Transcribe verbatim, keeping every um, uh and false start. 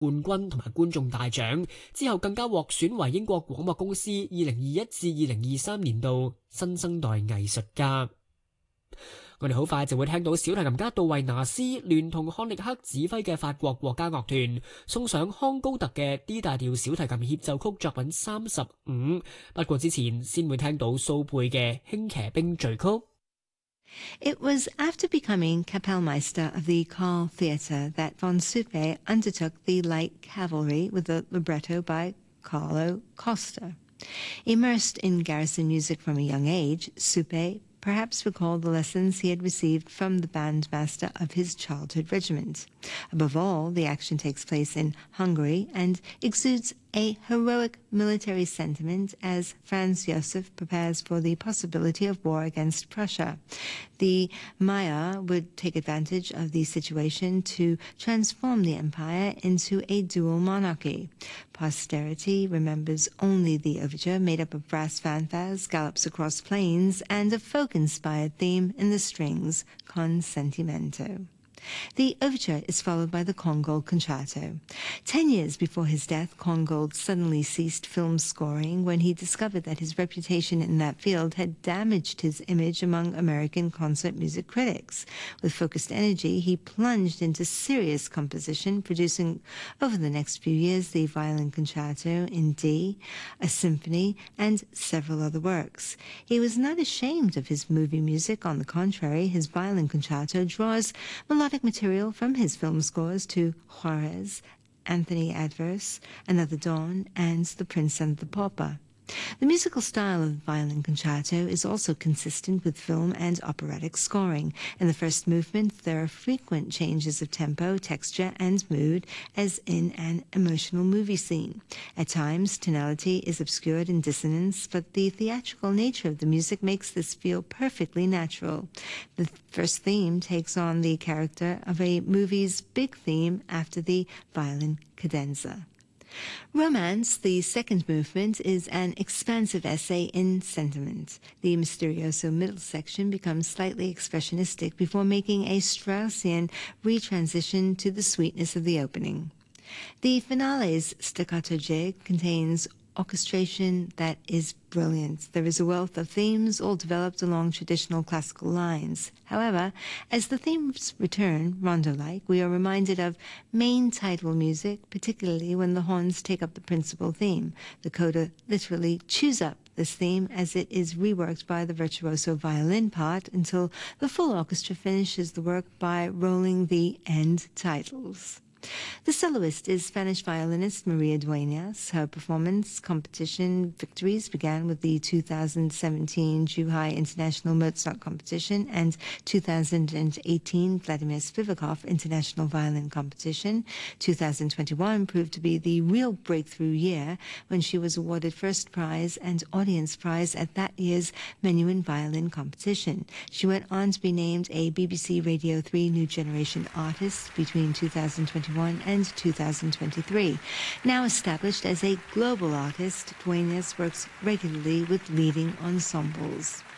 冠軍同埋觀眾大獎，之後更加獲選為英國廣播公司二零二一至二零二三年度新生代藝術家。我哋好快就會聽到小提琴家杜維納斯聯同漢力克指揮嘅法國國家樂團送上康高特嘅 D 大調小提琴協奏曲作品三十五。不過之前先會聽到蘇貝嘅輕騎兵序曲。 It was after becoming Kapellmeister of the Carl Theatre that von Suppe undertook the light cavalry with a libretto by Carlo Costa. Immersed in garrison music from a young age, Suppe perhaps recalled the lessons he had received from the bandmaster of his childhood regiment. Above all, the action takes place in Hungary and exudes a heroic military sentiment as Franz Josef prepares for the possibility of war against Prussia. The Maya would take advantage of the situation to transform the empire into a dual monarchy. Posterity remembers only the overture made up of brass fanfares, gallops across plains, and a folk-inspired theme in the strings, con sentimento. The overture is followed by the Kongold Concerto. Ten years before his death, Kongold suddenly ceased film scoring when he discovered that his reputation in that field had damaged his image among American concert music critics. With focused energy, he plunged into serious composition, producing over the next few years the Violin Concerto in D, a symphony, and several other works. He was not ashamed of his movie music. On the contrary, his Violin Concerto draws melodic material from his film scores to Juarez, Anthony Adverse, Another Dawn, and The Prince and the Pauper. The musical style of the Violin Concerto is also consistent with film and operatic scoring. In the first movement, there are frequent changes of tempo, texture, and mood, as in an emotional movie scene. At times, tonality is obscured in dissonance, but the theatrical nature of the music makes this feel perfectly natural. The first theme takes on the character of a movie's big theme after the violin cadenza. Romance, the second movement, is an expansive essay in sentiment. The Misterioso middle section becomes slightly expressionistic before making a Straussian retransition to the sweetness of the opening. The finale's staccato jig contains orchestration that is brilliant. There is a wealth of themes all developed along traditional classical lines. However, as the themes return, rondo-like, we are reminded of main title music, particularly when the horns take up the principal theme. The coda literally chews up this theme as it is reworked by the virtuoso violin part until the full orchestra finishes the work by rolling the end titles. The soloist is Spanish violinist Maria Dueñas. Her performance competition victories began with the two thousand seventeen Zhuhai International Mozart Competition and two thousand eighteen Vladimir Spivakov International Violin Competition. two thousand twenty-one proved to be the real breakthrough year when she was awarded first prize and audience prize at that year's Menuhin Violin Competition. She went on to be named a B B C Radio three New Generation Artist between two thousand twenty-one and two thousand twenty-three. Now established as a global artist, Dueñas works regularly with leading ensembles.